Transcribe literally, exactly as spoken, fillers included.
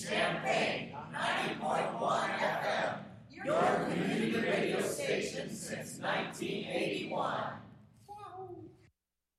Champaign, ninety point one F M, your community radio station since nineteen eighty-one.